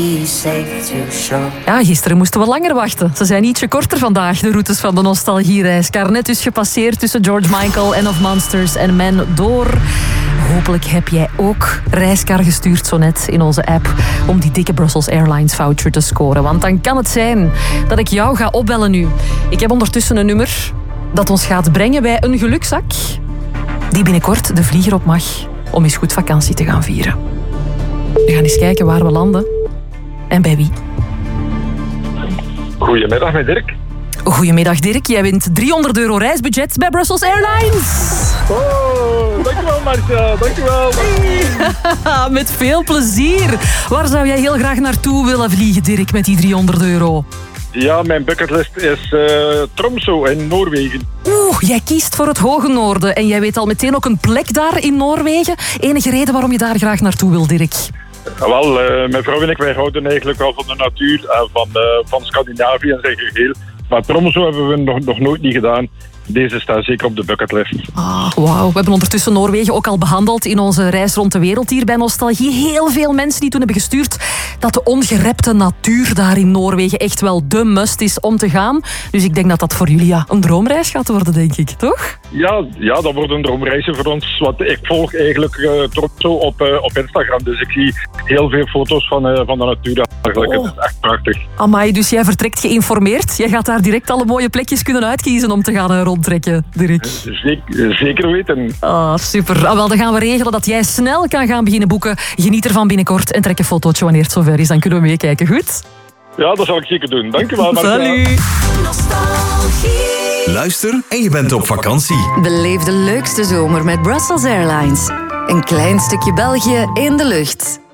Ja, gisteren moesten we langer wachten. Ze zijn ietsje korter vandaag, de routes van de nostalgiereis. Net dus gepasseerd tussen George Michael, End of Monsters en Men door. Hopelijk heb jij ook reiskar gestuurd zo net in onze app om die dikke Brussels Airlines voucher te scoren. Want dan kan het zijn dat ik jou ga opbellen nu. Ik heb ondertussen een nummer dat ons gaat brengen bij een gelukzak die binnenkort de vlieger op mag om eens goed vakantie te gaan vieren. We gaan eens kijken waar we landen en bij wie. Goedemiddag met Dirk. Goedemiddag Dirk, jij wint €300 reisbudget bij Brussels Airlines. Oh, dankjewel Marcia, dankjewel. Met veel plezier. Waar zou jij heel graag naartoe willen vliegen, Dirk, met die €300? Ja, mijn bucketlist is Tromsø in Noorwegen. Jij kiest voor het hoge noorden en jij weet al meteen ook een plek daar in Noorwegen. Enige reden waarom je daar graag naartoe wil, Dirk? Wel, mijn vrouw en ik, wij houden eigenlijk wel van de natuur van Scandinavië en zijn geheel. Maar Tromsø hebben we nog nooit niet gedaan. Deze staat zeker op de bucketlist. Wauw. We hebben ondertussen Noorwegen ook al behandeld in onze reis rond de wereld hier bij Nostalgie. Heel veel mensen die toen hebben gestuurd dat de ongerepte natuur daar in Noorwegen echt wel de must is om te gaan. Dus ik denk dat dat voor jullie een droomreis gaat worden, denk ik, toch? Ja, dat wordt een droomreisje voor ons. Want ik volg eigenlijk Tromsø op Instagram. Dus ik zie heel veel foto's van de natuur. Eigenlijk. Het is echt prachtig. Amai, dus jij vertrekt geïnformeerd. Jij gaat daar direct alle mooie plekjes kunnen uitkiezen om te gaan rondtrekken, Dirk. Zeker weten. Super. Wel, dan gaan we regelen dat jij snel kan gaan beginnen boeken. Geniet ervan binnenkort en trek een fotootje wanneer het zover is. Dan kunnen we meekijken, goed? Ja, dat zal ik zeker doen. Dankjewel. Salut. Luister en je bent op vakantie. Beleef de leukste zomer met Brussels Airlines. Een klein stukje België in de lucht.